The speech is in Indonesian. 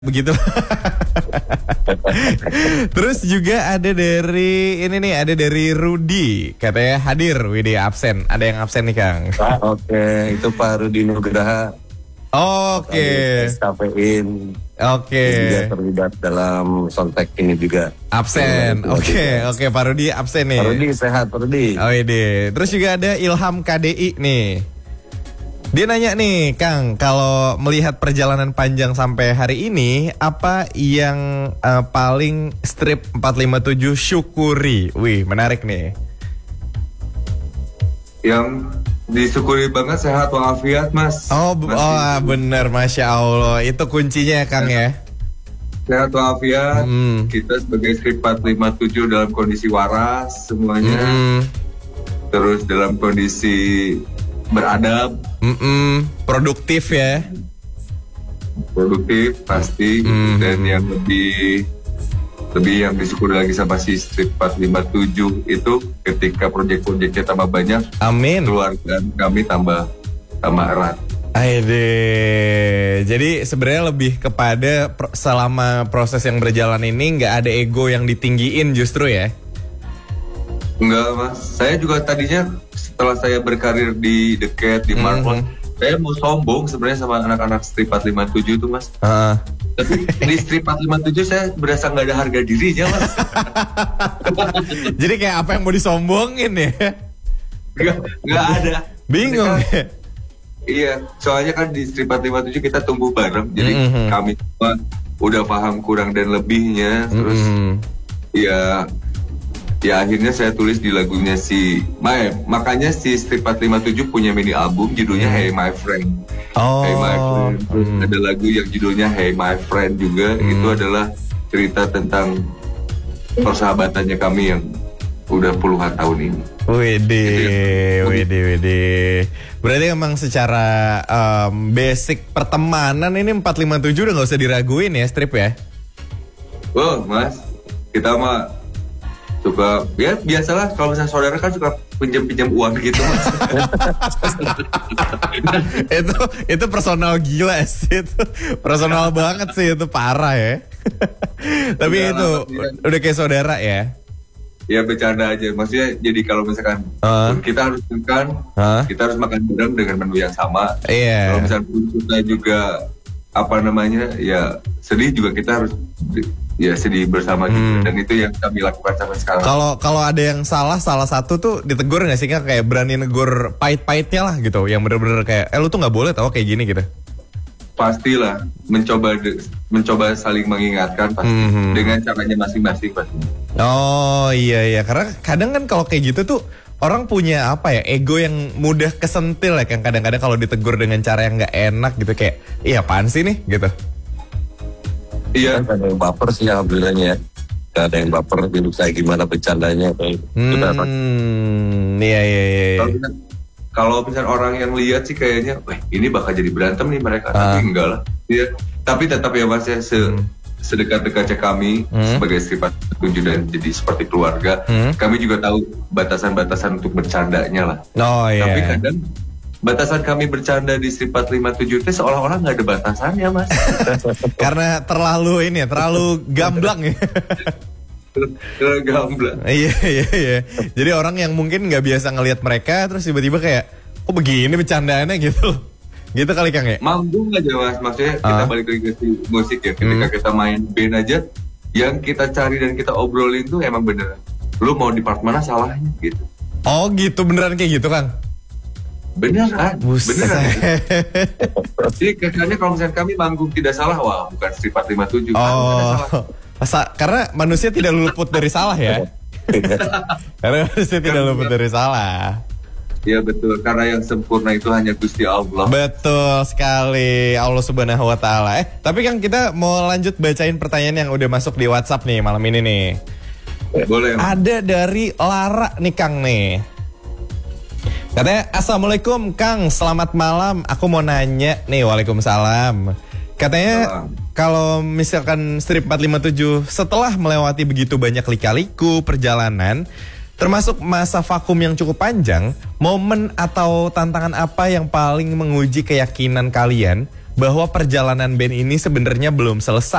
begitu. Terus juga ada dari ini nih, ada dari Rudi, katanya hadir, Widi absen. Ada yang absen nih Kang. Oke, itu Pak Rudi Nugraha. Oke. Kafein. Oke. Juga terlibat dalam soundtrack ini juga. Absen. Oke, Pak Rudi absen nih. Pak Rudi sehat, Pak Rudi. Oh ini. Terus juga ada Ilham KDI nih. Dia nanya nih, Kang, kalau melihat perjalanan panjang sampai hari ini, apa yang paling strip 457 syukuri? Wih, menarik nih. Yang disyukuri banget sehat walafiat, Mas. Bener, Masya Allah. Itu kuncinya ya, Kang ya. Sehat walafiat, kita sebagai strip 457 dalam kondisi waras semuanya. Terus dalam kondisi beradab, produktif ya. Produktif pasti. Dan yang lebih yang disyukuri lagi sama si strip 457 itu ketika proyek-proyeknya tambah banyak, amin, keluarga kami tambah erat. Aide. Jadi sebenarnya lebih kepada selama proses yang berjalan ini nggak ada ego yang ditinggiin justru ya. Enggak, Mas. Saya juga tadinya setelah saya berkarir di The Cat, di Marvel, saya mau sombong sebenarnya sama anak-anak strip 457 itu, Mas. Tapi di strip 457 saya berasa nggak ada harga dirinya, Mas. Jadi kayak apa yang mau disombongin ya? Nggak ada. Bingung. Iya, soalnya kan di strip 457 kita tumbuh bareng. Jadi kami semua udah paham kurang dan lebihnya. Terus ya akhirnya saya tulis di lagunya si makanya si strip 457 punya mini album judulnya Hey My Friend. Hey My Friend. Terus ada lagu yang judulnya Hey My Friend juga. Itu adalah cerita tentang persahabatannya kami yang udah puluhan tahun ini. Wede. Berarti emang secara basic pertemanan ini 457 udah gak usah diraguin ya strip ya? Oh Mas, kita mah suka, ya biasalah kalau misalnya saudara kan suka pinjam uang gitu, Mas. itu personal gila sih, itu personal banget sih, itu parah ya. Tapi itu udah kayak saudara ya. Ya bercanda aja, maksudnya jadi kalau misalkan kita harus makan, kita harus makan bareng dengan menu yang sama. Kalau misalkan kita juga ya sedih juga kita harus ya sedih bersama gitu. Dan itu yang kami lakukan sampai sekarang. Kalau ada yang salah satu tuh ditegur nggak sih, Kak? Kayak berani negur pahit-pahitnya lah gitu, yang bener-bener kayak lu tuh nggak boleh tahu kayak gini gitu. Pastilah mencoba saling mengingatkan pasti dengan caranya masing-masing pasti. Oh iya, karena kadang kan kalau kayak gitu tuh orang punya ego yang mudah kesentil ya, kan kadang-kadang kalau ditegur dengan cara yang nggak enak gitu, kayak iya apaan sih nih gitu. Iya, ada yang baper sih alhamdulillahnya. Gak ada yang baper, hidup saya gimana bercandanya. Iya. Kalau misalnya orang yang lihat sih kayaknya, ini bakal jadi berantem nih mereka. Tapi enggak lah. Ya, tapi tetap ya Mas ya, sedekat-dekatnya kami sebagai strip 457 dan jadi seperti keluarga, kami juga tahu batasan-batasan untuk bercandanya lah. Tapi kadang batasan kami bercanda di strip 457 itu seolah-olah nggak ada batasannya, Mas. Karena terlalu gamblang ya. Gamblang. Iya. Jadi orang yang mungkin nggak biasa ngelihat mereka terus tiba-tiba kayak, kok begini bercandaannya gitu. Gitu kali Kang ya? Manggung aja Mas, maksudnya kita balik lagi ke musik ya. Ketika kita main band aja, yang kita cari dan kita obrolin tuh emang beneran, lu mau di part mana salahnya gitu. Oh gitu, beneran kayak gitu Kang? Beneran. Jadi kesannya kalau misalnya kami manggung tidak salah, wah bukan strip 457. Karena manusia tidak luput dari salah ya. Karena manusia tidak luput dari salah. Ya betul, karena yang sempurna itu hanya Gusti Allah. Betul sekali, Allah Subhanahu wa Ta'ala. Tapi Kang, kita mau lanjut bacain pertanyaan yang udah masuk di WhatsApp nih malam ini nih. Boleh. Ada dari Lara nih Kang nih. Katanya, Assalamualaikum Kang, selamat malam. Aku mau nanya nih, waalaikumsalam. Katanya kalau misalkan strip 457 setelah melewati begitu banyak lika-liku perjalanan, termasuk masa vakum yang cukup panjang, momen atau tantangan apa yang paling menguji keyakinan kalian bahwa perjalanan band ini sebenarnya belum selesai.